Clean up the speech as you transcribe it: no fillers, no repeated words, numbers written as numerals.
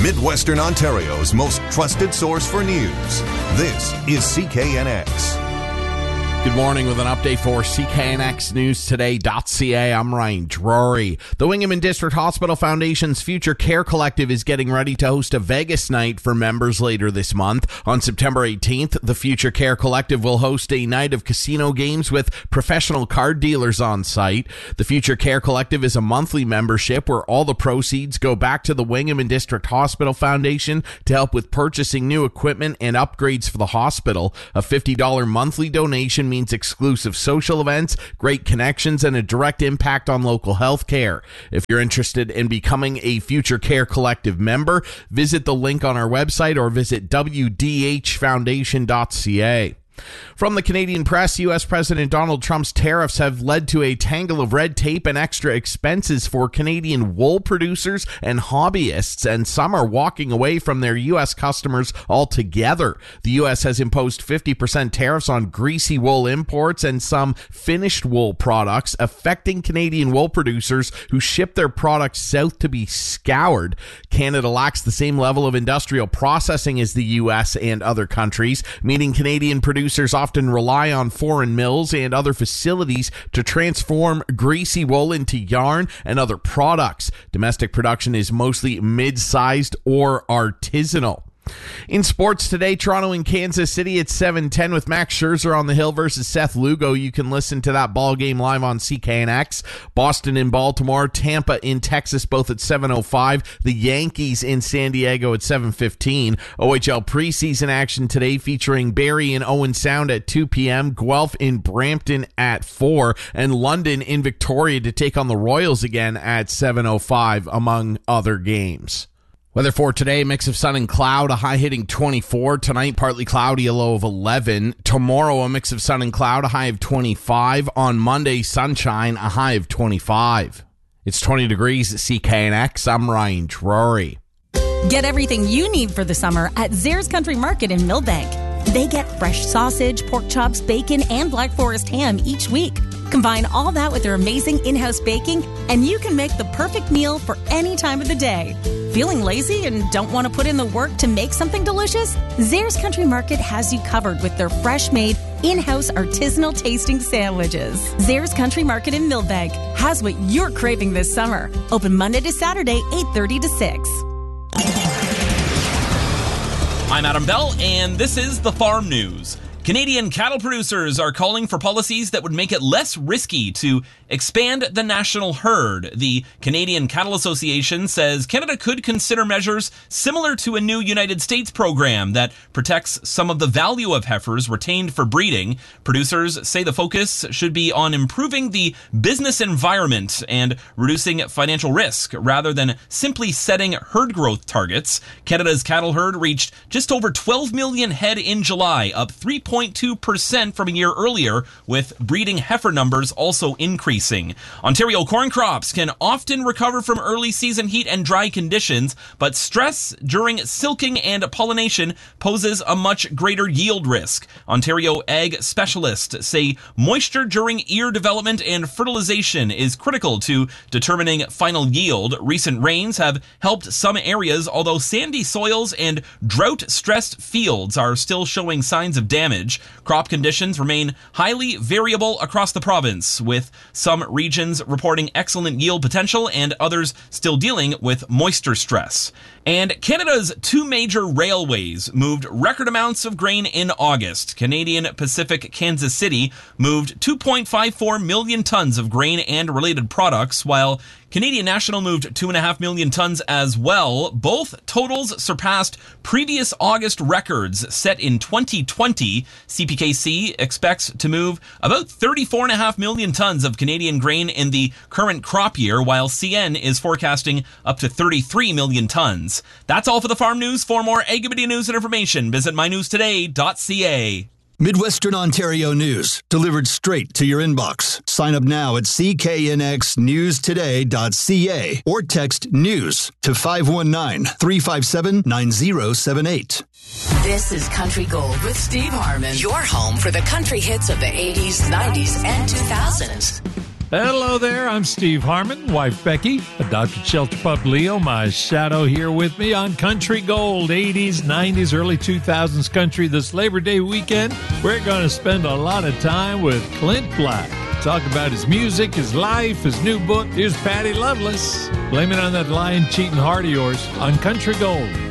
Midwestern Ontario's most trusted source for news. This is CKNX. Good morning with an update for CKNXNewsToday.ca. I'm Ryan Drury. The Wingham District Hospital Foundation's Future Care Collective is getting ready to host a Vegas night for members later this month. On September 18th, the Future Care Collective will host a night of casino games with professional card dealers on site. The Future Care Collective is a monthly membership where all the proceeds go back to the Wingham District Hospital Foundation to help with purchasing new equipment and upgrades for the hospital. A $50 monthly donation means exclusive social events, great connections, and a direct impact on local health care. If you're interested in becoming a Future Care Collective member, visit the link on our website or visit wdhfoundation.ca. From the Canadian press, U.S. President Donald Trump's tariffs have led to a tangle of red tape and extra expenses for Canadian wool producers and hobbyists, and some are walking away from their U.S. customers altogether. The U.S. has imposed 50% tariffs on greasy wool imports and some finished wool products, affecting Canadian wool producers who ship their products south to be scoured. Canada lacks the same level of industrial processing as the U.S. and other countries, meaning Canadian producers often rely on foreign mills and other facilities to transform greasy wool into yarn and other products. Domestic production is mostly mid-sized or artisanal. In sports today, Toronto and Kansas City at 7:10 with Max Scherzer on the hill versus Seth Lugo. You can listen to that ball game live on CKNX. Boston in Baltimore, Tampa in Texas, both at 7:05. The Yankees in San Diego at 7:15. OHL preseason action today featuring Barrie in Owen Sound at 2 p.m., Guelph in Brampton at 4, and London in Victoria to take on the Royals again at 7:05, among other games. Weather for today, mix of sun and cloud, a high hitting 24. Tonight, partly cloudy, a low of 11. Tomorrow, a mix of sun and cloud, a high of 25. On Monday, sunshine, a high of 25. It's 20 degrees at CKNX. I'm Ryan Drury. Get everything you need for the summer at Zares Country Market in Millbank. They get fresh sausage, pork chops, bacon, and Black Forest ham each week. Combine all that with their amazing in-house baking, and you can make the perfect meal for any time of the day. Feeling lazy and don't want to put in the work to make something delicious? Zares Country Market has you covered with their fresh-made, in-house artisanal tasting sandwiches. Zares Country Market in Millbank has what you're craving this summer. Open Monday to Saturday, 8:30 to 6. I'm Adam Bell, and this is the Farm News. Canadian cattle producers are calling for policies that would make it less risky to expand the national herd. The Canadian Cattle Association says Canada could consider measures similar to a new United States program that protects some of the value of heifers retained for breeding. Producers say the focus should be on improving the business environment and reducing financial risk rather than simply setting herd growth targets. Canada's cattle herd reached just over 12 million head in July, up 3.2% from a year earlier, with breeding heifer numbers also increasing. Ontario corn crops can often recover from early season heat and dry conditions, but stress during silking and pollination poses a much greater yield risk. Ontario ag specialists say moisture during ear development and fertilization is critical to determining final yield. Recent rains have helped some areas, although sandy soils and drought-stressed fields are still showing signs of damage. Crop conditions remain highly variable across the province, with some regions reporting excellent yield potential and others still dealing with moisture stress. And Canada's two major railways moved record amounts of grain in August. Canadian Pacific Kansas City moved 2.54 million tons of grain and related products, while Canadian National moved 2.5 million tons as well. Both totals surpassed previous August records set in 2020. CPKC expects to move about 34.5 million tons of Canadian grain in the current crop year, while CN is forecasting up to 33 million tons. That's all for the Farm News. For more Agriculture news and information, visit mynewstoday.ca. Midwestern Ontario news, delivered straight to your inbox. Sign up now at cknxnewstoday.ca or text NEWS to 519-357-9078. This is Country Gold with Steve Harmon, your home for the country hits of the 80s, 90s, and 2000s. Hello there, I'm Steve Harmon, wife Becky, adopted shelter pup Leo, my shadow here with me on Country Gold, 80s, 90s, early 2000s country. This Labor Day weekend, we're going to spend a lot of time with Clint Black. Talk about his music, his life, his new book. Here's Patty Loveless. Blame it on that lying, cheating heart of yours on Country Gold.